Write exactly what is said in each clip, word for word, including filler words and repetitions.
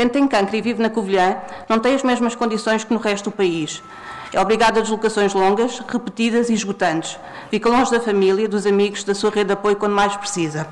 Quem tem cancro e vive na Covilhã não tem as mesmas condições que no resto do país. É obrigado a deslocações longas, repetidas e esgotantes. Fica longe da família, dos amigos, da sua rede de apoio quando mais precisa.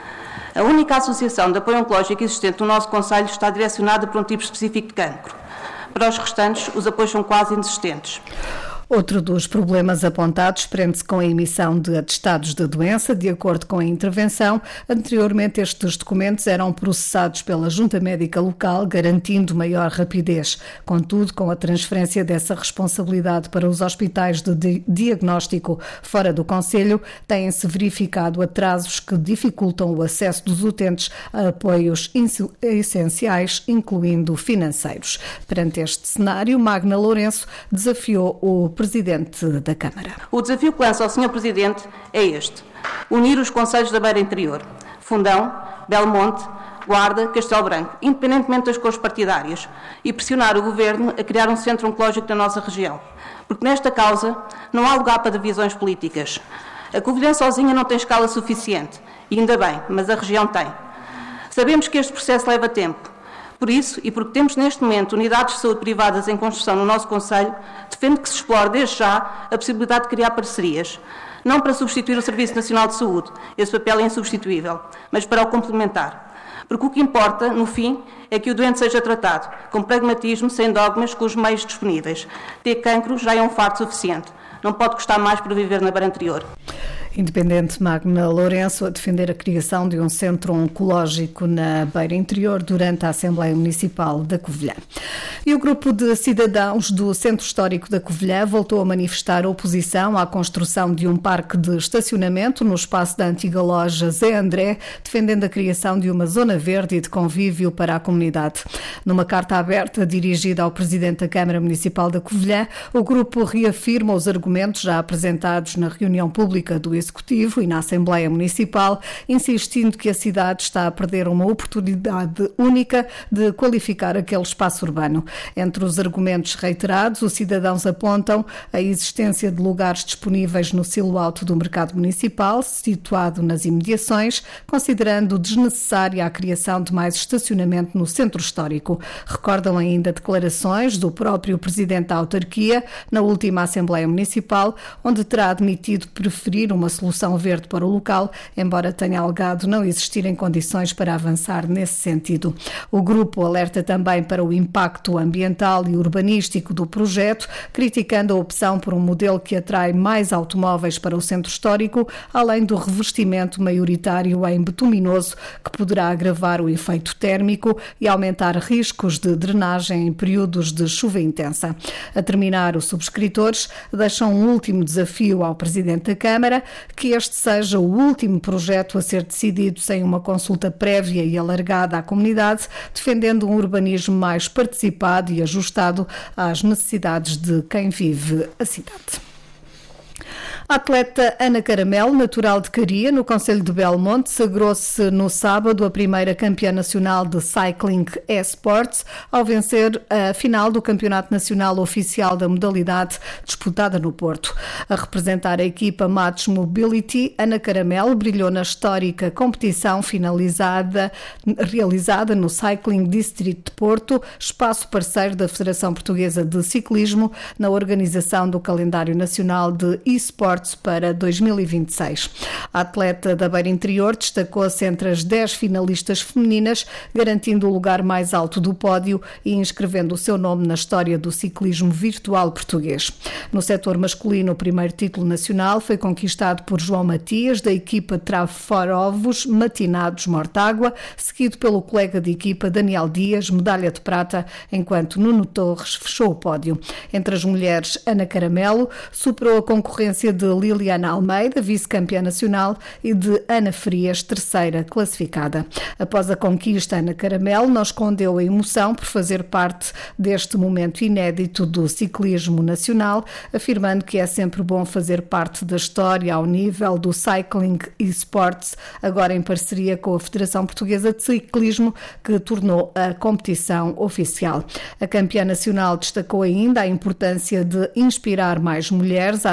A única associação de apoio oncológico existente no nosso concelho está direcionada para um tipo específico de cancro. Para os restantes, os apoios são quase inexistentes. Outro dos problemas apontados prende-se com a emissão de atestados de doença, de acordo com a intervenção. Anteriormente, estes documentos eram processados pela Junta Médica Local, garantindo maior rapidez. Contudo, com a transferência dessa responsabilidade para os hospitais de diagnóstico fora do concelho, têm-se verificado atrasos que dificultam o acesso dos utentes a apoios essenciais, incluindo financeiros. Perante este cenário, Magna Lourenço desafiou o Presidente da Câmara. O desafio que lança ao senhor Presidente é este: unir os concelhos da Beira Interior, Fundão, Belmonte, Guarda, Castelo Branco, independentemente das cores partidárias, e pressionar o Governo a criar um centro oncológico na nossa região. Porque nesta causa não há lugar para divisões políticas. A Covilhã sozinha não tem escala suficiente, e ainda bem, mas a região tem. Sabemos que este processo leva tempo. Por isso, e porque temos neste momento unidades de saúde privadas em construção no nosso concelho, defendo que se explore desde já a possibilidade de criar parcerias, não para substituir o Serviço Nacional de Saúde, esse papel é insubstituível, mas para o complementar. Porque o que importa, no fim, é que o doente seja tratado, com pragmatismo, sem dogmas, com os meios disponíveis. Ter cancro já é um fardo suficiente. Não pode custar mais para viver na Beira Interior. Independente Magna Lourenço a defender a criação de um centro oncológico na Beira Interior durante a Assembleia Municipal da Covilhã. E o grupo de cidadãos do Centro Histórico da Covilhã voltou a manifestar oposição à construção de um parque de estacionamento no espaço da antiga loja Zé André, defendendo a criação de uma zona verde e de convívio para a comunidade. Numa carta aberta dirigida ao Presidente da Câmara Municipal da Covilhã, o grupo reafirma os argumentos já apresentados na reunião pública do Executivo e na Assembleia Municipal, insistindo que a cidade está a perder uma oportunidade única de qualificar aquele espaço urbano. Entre os argumentos reiterados, os cidadãos apontam a existência de lugares disponíveis no silo alto do mercado municipal, situado nas imediações, considerando desnecessária a criação de mais estacionamento no centro histórico. Recordam ainda declarações do próprio Presidente da autarquia na última Assembleia Municipal, onde terá admitido preferir uma solução verde para o local, embora tenha alegado não existirem condições para avançar nesse sentido. O grupo alerta também para o impacto ambiental e urbanístico do projeto, criticando a opção por um modelo que atrai mais automóveis para o centro histórico, além do revestimento maioritário em betuminoso, que poderá agravar o efeito térmico e aumentar riscos de drenagem em períodos de chuva intensa. A terminar, os subscritores deixam um último desafio ao Presidente da Câmara, que este seja o último projeto a ser decidido sem uma consulta prévia e alargada à comunidade, defendendo um urbanismo mais participado e ajustado às necessidades de quem vive a cidade. A atleta Ana Caramelo, natural de Caria, no concelho de Belmonte, sagrou-se no sábado a primeira campeã nacional de Cycling e-Sports, ao vencer a final do Campeonato Nacional Oficial da modalidade disputada no Porto. A representar a equipa Matos Mobility, Ana Caramelo brilhou na histórica competição finalizada, realizada no Cycling District de Porto, espaço parceiro da Federação Portuguesa de Ciclismo, na organização do calendário nacional de e-Sports para dois mil e vinte e seis. A atleta da Beira Interior destacou-se entre as dez finalistas femininas, garantindo o lugar mais alto do pódio e inscrevendo o seu nome na história do ciclismo virtual português. No setor masculino, o primeiro título nacional foi conquistado por João Matias, da equipa Trave Forovos Matinados Mortágua, seguido pelo colega de equipa Daniel Dias, medalha de prata, enquanto Nuno Torres fechou o pódio. Entre as mulheres, Ana Caramelo superou a concorrência de Liliana Almeida, vice-campeã nacional, e de Ana Frias, terceira classificada. Após a conquista, Ana Caramelo não escondeu a emoção por fazer parte deste momento inédito do ciclismo nacional, afirmando que é sempre bom fazer parte da história ao nível do Cycling e-Sports, agora em parceria com a Federação Portuguesa de Ciclismo, que tornou a competição oficial. A campeã nacional destacou ainda a importância de inspirar mais mulheres a aderir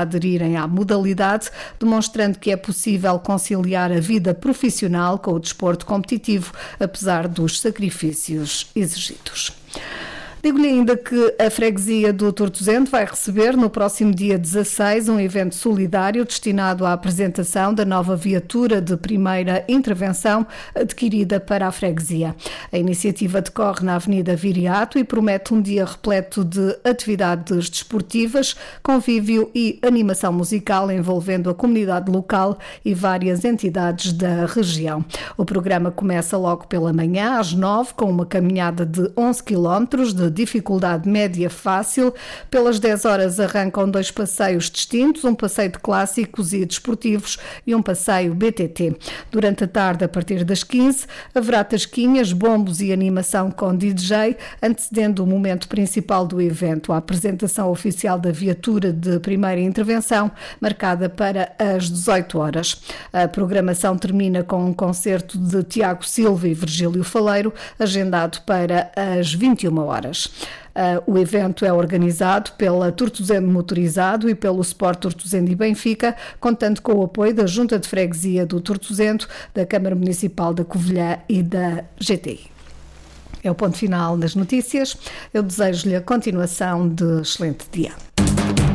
aderirem à modalidade, demonstrando que é possível conciliar a vida profissional com o desporto competitivo, apesar dos sacrifícios exigidos. Digo-lhe ainda que a freguesia do Tortozende vai receber no próximo dia dezasseis um evento solidário destinado à apresentação da nova viatura de primeira intervenção adquirida para a freguesia. A iniciativa decorre na Avenida Viriato e promete um dia repleto de atividades desportivas, convívio e animação musical envolvendo a comunidade local e várias entidades da região. O programa começa logo pela manhã, às nove, com uma caminhada de onze quilómetros de dificuldade média fácil. Pelas dez horas arrancam dois passeios distintos, um passeio de clássicos e desportivos e um passeio B T T. Durante a tarde, a partir das quinze, haverá tasquinhas, bombos e animação com D J, antecedendo o momento principal do evento, a apresentação oficial da viatura de primeira intervenção, marcada para as dezoito horas. A programação termina com um concerto de Tiago Silva e Virgílio Faleiro, agendado para as vinte e uma horas. Uh, o evento é organizado pela Tortozende Motorizado e pelo Sport Tortozende e Benfica, contando com o apoio da Junta de Freguesia do Tortozende, da Câmara Municipal da Covilhã e da G T I. É o ponto final das notícias. Eu desejo-lhe a continuação de excelente dia.